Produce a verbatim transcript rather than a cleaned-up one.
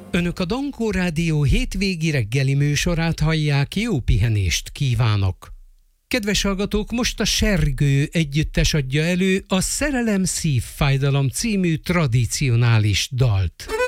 Önök a Dankó Rádió hétvégi reggeli műsorát hallják, jó pihenést kívánok! Kedves hallgatók, most a Sergő együttes adja elő a Szerelem Szívfájdalom című tradicionális dalt.